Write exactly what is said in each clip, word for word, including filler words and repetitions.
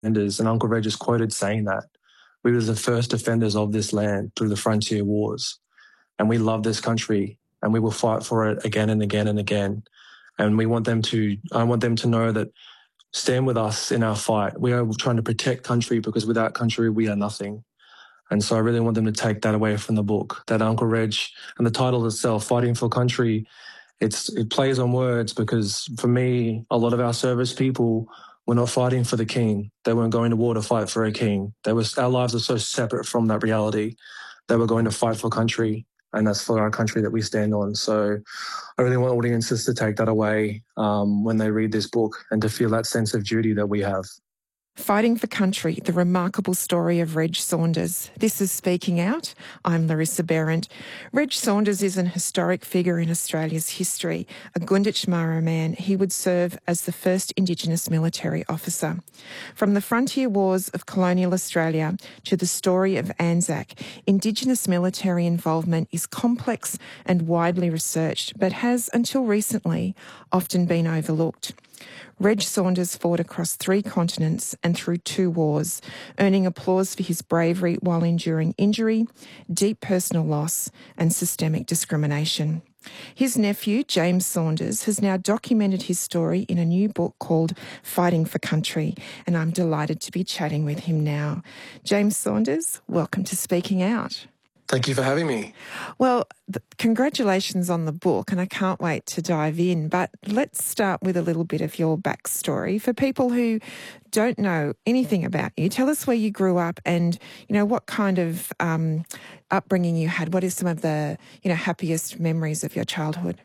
defenders, and Uncle Reg is quoted saying that. We were the first defenders of this land through the frontier wars, and we love this country, and we will fight for it again and again and again. And we want them to, I want them to know that stand with us in our fight. We are trying to protect country because without country, we are nothing. And so I really want them to take that away from the book, that Uncle Reg and the title itself, Fighting for Country, it's, it plays on words because for me, a lot of our service people were not fighting for the king. They weren't going to war to fight for a king. They was, our lives are so separate from that reality. They were going to fight for country, and that's for our country that we stand on. So I really want audiences to take that away um, when they read this book and to feel that sense of duty that we have. Fighting for Country, the remarkable story of Reg Saunders. This is Speaking Out. I'm Larissa Behrendt. Reg Saunders is an historic figure in Australia's history. A Gunditjmara man, he would serve as the first Indigenous military officer. From the frontier wars of colonial Australia to the story of Anzac, Indigenous military involvement is complex and widely researched, but has, until recently, often been overlooked. Reg Saunders fought across three continents and through two wars, earning applause for his bravery while enduring injury, deep personal loss and systemic discrimination. His nephew, James Saunders, has now documented his story in a new book called Fighting for Country, and I'm delighted to be chatting with him now. James Saunders, welcome to Speaking Out. Thank you for having me. Well, th- congratulations on the book, and I can't wait to dive in. But let's start with a little bit of your backstory. For people who don't know anything about you, tell us where you grew up and, you know, what kind of um, upbringing you had. What are some of the, you know, happiest memories of your childhood?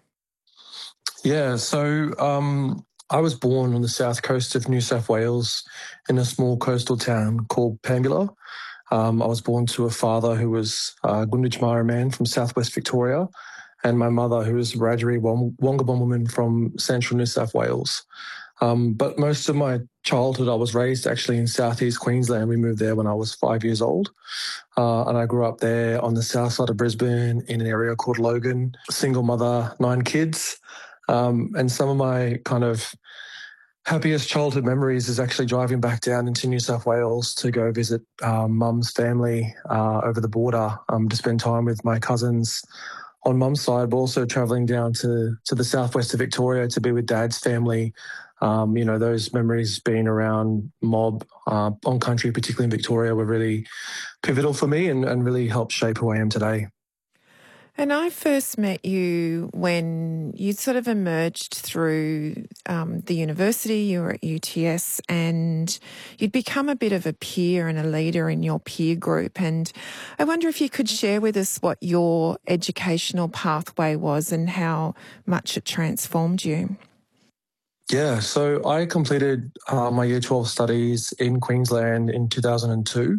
Yeah, so um, I was born on the south coast of New South Wales in a small coastal town called Pambula. Um, I was born to a father who was a Gunditjmara man from southwest Victoria and my mother who was a Wiradjuri Wongabon woman from central New South Wales. Um, but most of my childhood I was raised actually in southeast Queensland. We moved there when I was five years old. Uh, and I grew up there on the south side of Brisbane in an area called Logan, single mother, nine kids. Um, and some of my kind of happiest childhood memories is actually driving back down into New South Wales to go visit um, mum's family uh, over the border um, to spend time with my cousins on mum's side, but also travelling down to, to the southwest of Victoria to be with dad's family. Um, you know, those memories being around mob uh, on country, particularly in Victoria, were really pivotal for me and, and really helped shape who I am today. And I first met you when you sort of emerged through um, the university. You were at U T S and you'd become a bit of a peer and a leader in your peer group. And I wonder if you could share with us what your educational pathway was and how much it transformed you. Yeah, so I completed uh, my Year twelve studies in Queensland in two thousand two.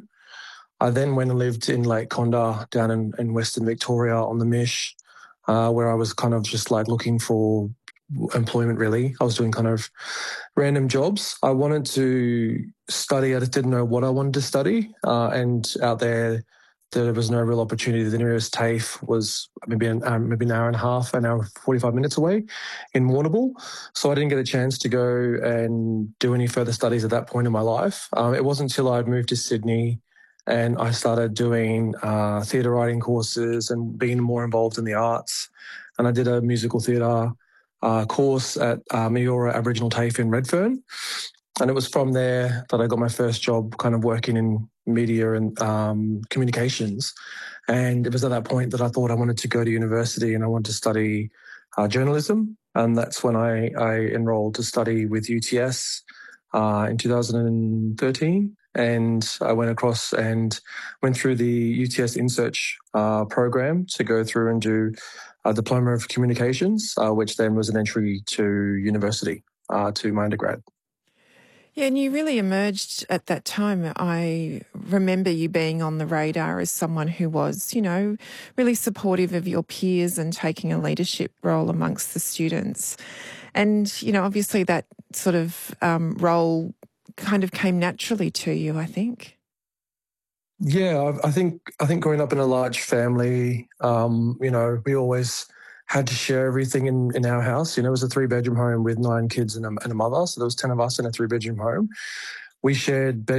I then went and lived in Lake Condah down in, in Western Victoria on the Mish, uh, where I was kind of just like looking for employment really. I was doing kind of random jobs. I wanted to study. I just didn't know what I wanted to study. Uh, and out there, there was no real opportunity. The nearest TAFE was maybe an, um, maybe an hour and a half, an hour, forty-five minutes away in Warrnambool. So I didn't get a chance to go and do any further studies at that point in my life. Um, it wasn't until I'd moved to Sydney and I started doing uh, theatre writing courses and being more involved in the arts. And I did a musical theatre uh, course at uh, Meora Aboriginal TAFE in Redfern. And it was from there that I got my first job kind of working in media and um, communications. And it was at that point that I thought I wanted to go to university and I wanted to study uh, journalism. And that's when I, I enrolled to study with U T S uh, in two thousand thirteen. And I went across and went through the U T S InSearch uh, program to go through and do a Diploma of Communications, uh, which then was an entry to university, uh, to my undergrad. Yeah, and you really emerged at that time. I remember you being on the radar as someone who was, you know, really supportive of your peers and taking a leadership role amongst the students. And, you know, obviously that sort of um, role kind of came naturally to you, I think. Yeah, I, I think I think growing up in a large family, um, you know, we always had to share everything in, in our house. You know, it was a three-bedroom home with nine kids and a, and a mother, so there was ten of us in a three-bedroom home. We shared bed